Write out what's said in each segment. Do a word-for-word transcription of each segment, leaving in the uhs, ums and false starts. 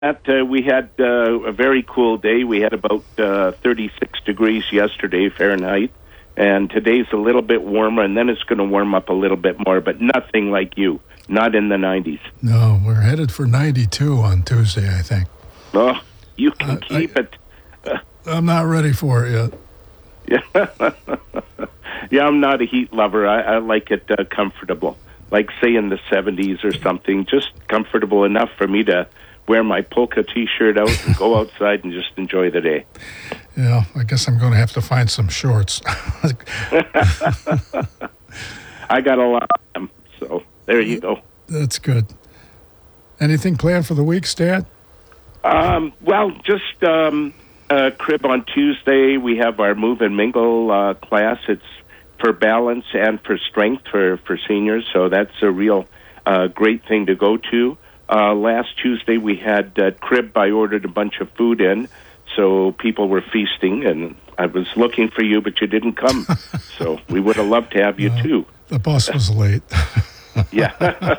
that, uh, we had uh, a very cool day. We had about uh, thirty-six degrees yesterday Fahrenheit, and today's a little bit warmer, and then it's going to warm up a little bit more, but nothing like you, not in the nineties. No, we're headed for ninety-two on Tuesday, I think. Oh, you can Uh, keep I- it. Uh, I'm not ready for it yet. yeah, yeah. I'm not a heat lover. I, I like it uh, comfortable, like say in the seventies or something, just comfortable enough for me to wear my polka T-shirt out and go outside and just enjoy the day. Yeah, I guess I'm going to have to find some shorts. I got a lot of them, so there you go. That's good. Anything planned for the week, Stan? Um, well, just um, uh, crib on Tuesday. We have our Move and Mingle uh, class. It's for balance and for strength for, for seniors, so that's a real uh, great thing to go to. Uh, last Tuesday we had uh, crib. I ordered a bunch of food in, so people were feasting, and I was looking for you, but you didn't come. So we would have loved to have you, No. too. The bus was late. Yeah.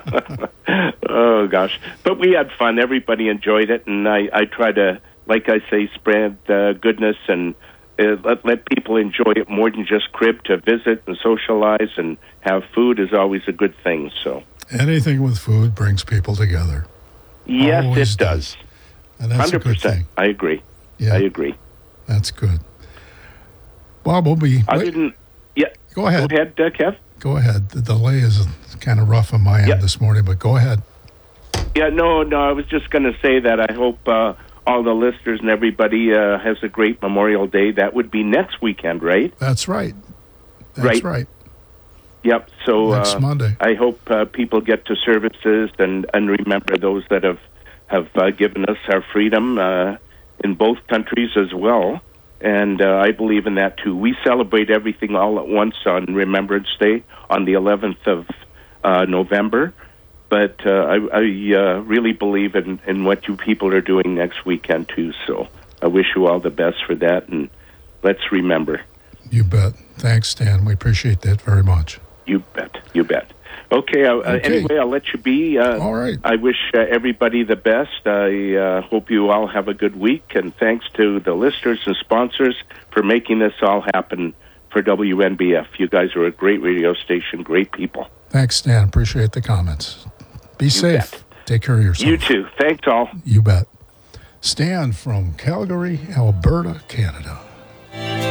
Oh, gosh. But we had fun. Everybody enjoyed it, and I, I try to, like I say, spread uh, goodness and uh, let, let people enjoy it more than just crib. To visit and socialize and have food is always a good thing, so. Anything with food brings people together. Yes, Always it does. And that's one hundred percent. a good thing. I agree. Yeah, I agree. that's good. Bob, we'll be... I wait, didn't... Yeah. go ahead. Go ahead, uh, Kev. Go ahead. The delay is kind of rough on my end Yeah. this morning, but go ahead. Yeah, no, no, I was just going to say that I hope uh, all the listeners and everybody uh, has a great Memorial Day. That would be next weekend, right? That's right. That's Right. right. Yep. So Next uh, Monday. I hope uh, people get to services and, and remember those that have, have uh, given us our freedom uh, in both countries as well. And uh, I believe in that, too. We celebrate everything all at once on Remembrance Day on the eleventh of uh, November. But uh, I, I uh, really believe in, in what you people are doing next weekend, too. So I wish you all the best for that, and let's remember. You bet. Thanks, Stan. We appreciate that very much. You bet. You bet. Okay, uh, Okay. anyway, I'll let you be. Uh, All right. I wish uh, everybody the best. I uh, hope you all have a good week, and thanks to the listeners and sponsors for making this all happen for W N B F. You guys are a great radio station, great people. Thanks, Stan. Appreciate the comments. Be safe. bet. Take care of yourself. You too. Thanks all. You bet. Stan from Calgary, Alberta, Canada.